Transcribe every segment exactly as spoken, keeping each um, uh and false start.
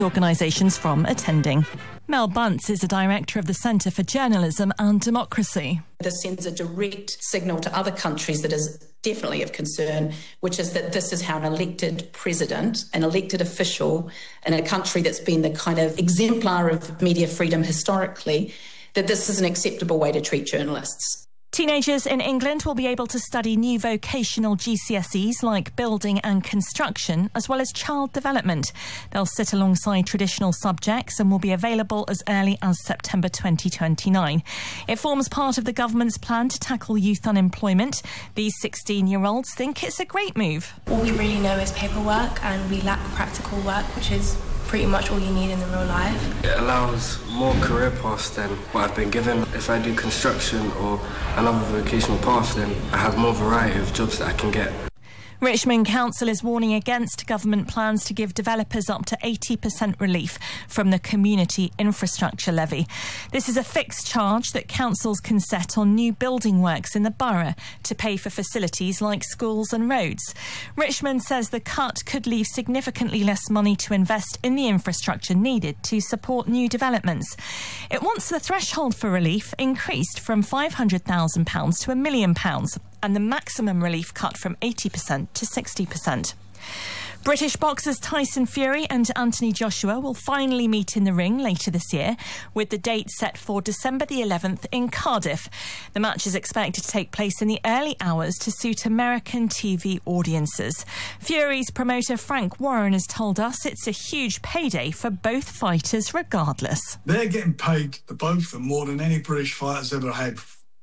organisations from attending. Mel Bunce is the director of the Centre for Journalism and Democracy. This sends a direct signal to other countries that is definitely of concern, which is that this is how an elected president, an elected official in a country that's been the kind of exemplar of media freedom historically, that this is an acceptable way to treat journalists. Teenagers in England will be able to study new vocational G C S Es like building and construction, as well as child development. They'll sit alongside traditional subjects and will be available as early as September twenty twenty-nine. It forms part of the government's plan to tackle youth unemployment. These sixteen-year-olds think it's a great move. All we really know is paperwork, and we lack practical work, which is pretty much all you need in the real life. It allows more career paths than what I've been given. If I do construction or another vocational path, then I have more variety of jobs that I can get. Richmond Council is warning against government plans to give developers up to eighty percent relief from the Community Infrastructure Levy. This is a fixed charge that councils can set on new building works in the borough to pay for facilities like schools and roads. Richmond says the cut could leave significantly less money to invest in the infrastructure needed to support new developments. It wants the threshold for relief increased from five hundred thousand pounds to a million pounds, and the maximum relief cut from eighty percent to sixty percent. British boxers Tyson Fury and Anthony Joshua will finally meet in the ring later this year, with the date set for December the eleventh in Cardiff. The match is expected to take place in the early hours to suit American T V audiences. Fury's promoter Frank Warren has told us it's a huge payday for both fighters regardless. They're getting paid, both of them, more than any British fighters ever had.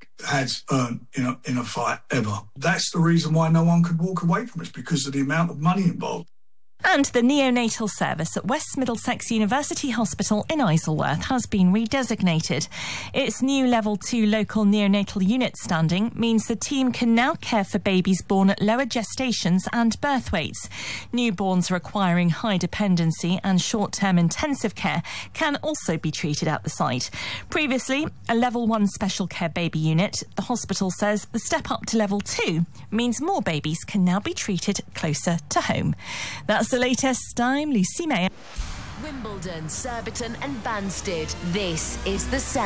has earned in a, in a fight ever. That's the reason why no one could walk away from it, because of the amount of money involved. And the neonatal service at West Middlesex University Hospital in Isleworth has been redesignated. Its new Level two local neonatal unit standing means the team can now care for babies born at lower gestations and birth weights. Newborns requiring high dependency and short-term intensive care can also be treated at the site. Previously, a Level one special care baby unit, the hospital says the step up to Level two means more babies can now be treated closer to home. That's the latest. I'm Lucy Mayer. Wimbledon, Surbiton and Banstead. This is the Sound.